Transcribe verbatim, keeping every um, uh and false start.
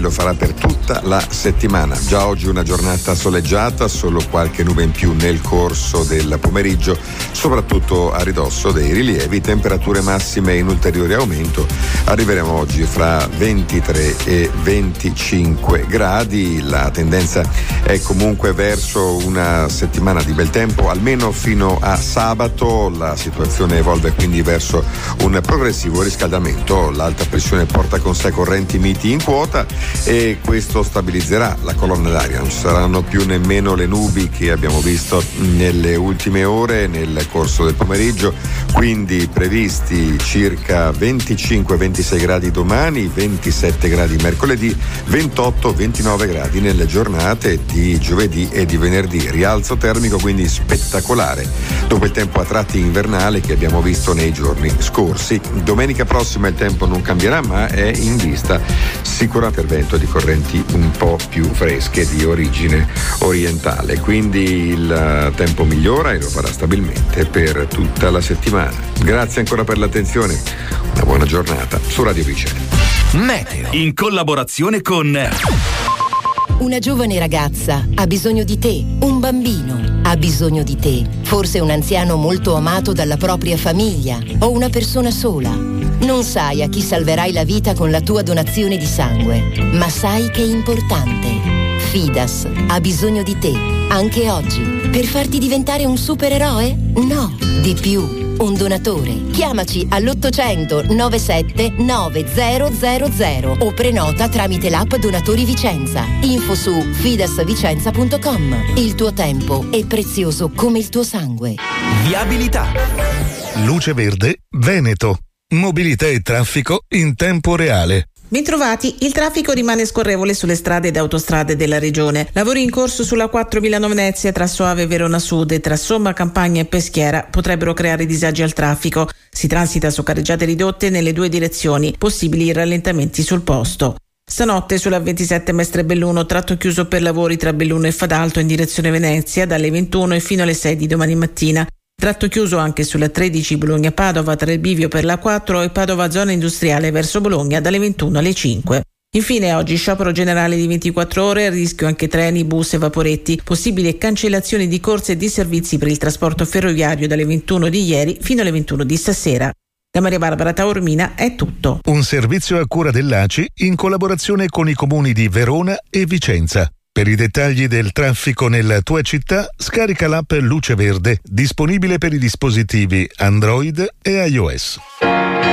lo farà per tutta la settimana. Già oggi una giornata soleggiata, solo qualche nube in più nel corso del pomeriggio, soprattutto a ridosso dei rilievi, temperature massime in ulteriore aumento. Arriveremo oggi fra ventitré e venticinque gradi. La tendenza è comunque verso una settimana di bel tempo, almeno fino a sabato. La situazione evolve quindi verso un progressivo riscaldamento. L'alta pressione porta con sé correnti miti in quota e questo stabilizzerà la colonna d'aria. Non ci saranno più nemmeno le nubi che abbiamo visto nelle ultime ore nel corso del pomeriggio, quindi previsti circa venticinque ventisei gradi domani, ventisette gradi mercoledì, ventotto ventinove gradi nelle giornate di giovedì e di venerdì. Rialzo termico quindi spettacolare dopo il tempo a tratti invernale che abbiamo visto nei giorni scorsi. Domenica prossima il tempo non cambierà, ma è in vista sicuro intervento di correnti un po' più fresche di origine orientale, quindi il tempo migliora e lo farà stabilmente per tutta la settimana. Grazie ancora per l'attenzione, una buona giornata su Radio Vicino. Meteo in collaborazione con una giovane ragazza ha bisogno di te, un bambino ha bisogno di te, forse un anziano molto amato dalla propria famiglia o una persona sola. Non sai a chi salverai la vita con la tua donazione di sangue, ma sai che è importante. Fidas ha bisogno di te, anche oggi, per farti diventare un supereroe? No, di più. Un donatore. Chiamaci all'ottocento novantasette novemila o prenota tramite l'app Donatori Vicenza. Info su fidas vicenza punto com. Il tuo tempo è prezioso come il tuo sangue. Viabilità. Luce Verde Veneto. Mobilità e traffico in tempo reale. Bentrovati, il traffico rimane scorrevole sulle strade ed autostrade della regione. Lavori in corso sulla quattro Milano-Venezia tra Soave e Verona Sud e tra Somma, Campagna e Peschiera potrebbero creare disagi al traffico. Si transita su carreggiate ridotte nelle due direzioni, possibili rallentamenti sul posto. Stanotte sulla ventisette Mestre Belluno, tratto chiuso per lavori tra Belluno e Fadalto in direzione Venezia dalle ventuno e fino alle sei di domani mattina. Tratto chiuso anche sulla tredici Bologna-Padova tra il bivio per la quattro e Padova zona industriale verso Bologna dalle ventuno alle cinque. Infine oggi sciopero generale di ventiquattro ore, a rischio anche treni, bus e vaporetti, possibile cancellazione di corse e di servizi per il trasporto ferroviario dalle ventuno di ieri fino alle ventuno di stasera. Da Maria Barbara Taormina è tutto. Un servizio a cura dell'A C I in collaborazione con i comuni di Verona e Vicenza. Per i dettagli del traffico nella tua città, scarica l'app Luce Verde, disponibile per i dispositivi Android e iOS.